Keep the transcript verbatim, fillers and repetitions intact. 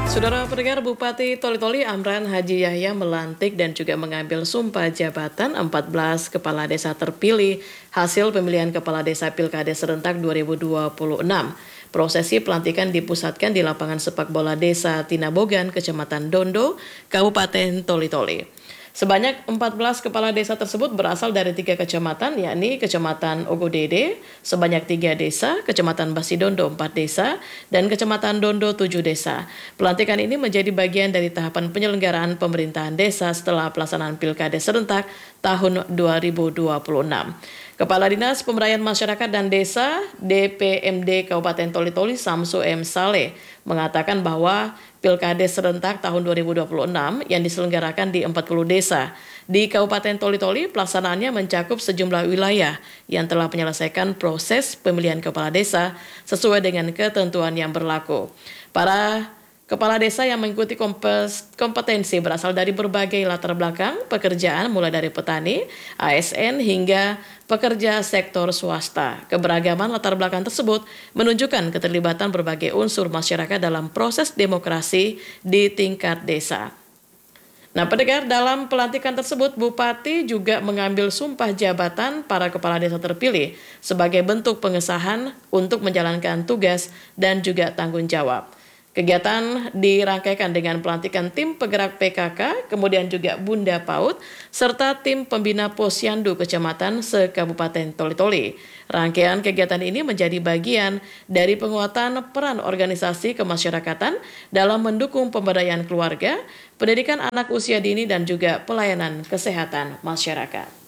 Saudara pendengar, Bupati Toli-Toli Amran Haji Yahya melantik dan juga mengambil sumpah jabatan empat belas kepala desa terpilih hasil pemilihan kepala desa Pilkada serentak dua ribu dua puluh enam. Prosesi pelantikan dipusatkan di lapangan sepak bola Desa Tinabogan, Kecamatan Dondo, Kabupaten Toli-Toli. Sebanyak empat belas kepala desa tersebut berasal dari tiga kecamatan, yakni Kecamatan Ogodede sebanyak tiga desa, Kecamatan Basidondo empat desa, dan Kecamatan Dondo tujuh desa. Pelantikan ini menjadi bagian dari tahapan penyelenggaraan pemerintahan desa setelah pelaksanaan Pilkada serentak tahun dua ribu dua puluh enam. Kepala Dinas Pemberdayaan Masyarakat dan Desa D P M D Kabupaten Toli-Toli Samsu M. Saleh mengatakan bahwa Pilkada serentak tahun dua ribu dua puluh enam yang diselenggarakan di empat puluh desa di Kabupaten Toli-Toli, pelaksanaannya mencakup sejumlah wilayah yang telah menyelesaikan proses pemilihan kepala desa sesuai dengan ketentuan yang berlaku. Para kepala desa yang mengikuti kompetensi berasal dari berbagai latar belakang pekerjaan, mulai dari petani, A S N, hingga pekerja sektor swasta. Keberagaman latar belakang tersebut menunjukkan keterlibatan berbagai unsur masyarakat dalam proses demokrasi di tingkat desa. Nah, pendengar, dalam pelantikan tersebut, Bupati juga mengambil sumpah jabatan para kepala desa terpilih sebagai bentuk pengesahan untuk menjalankan tugas dan juga tanggung jawab. Kegiatan dirangkaikan dengan pelantikan tim penggerak P K K, kemudian juga Bunda PAUD, serta tim pembina Posyandu Kecamatan se-Kabupaten Toli-Toli. Rangkaian kegiatan ini menjadi bagian dari penguatan peran organisasi kemasyarakatan dalam mendukung pemberdayaan keluarga, pendidikan anak usia dini, dan juga pelayanan kesehatan masyarakat.